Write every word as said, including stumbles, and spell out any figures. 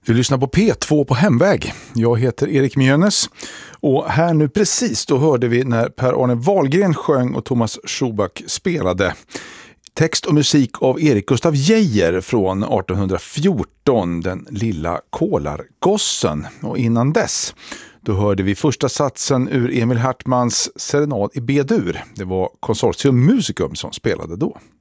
Du lyssnar på P två på Hemväg. Jag heter Erik Mjönes och här nu precis då hörde vi när Per-Arne Wahlgren sjöng och Thomas Schuback spelade. Text och musik av Erik Gustaf Geijer från arton fjorton, Den lilla Kolargossen. Och innan dess, då hörde vi första satsen ur Emil Hartmans Serenad i B-dur. Det var Consortium Musicum som spelade då.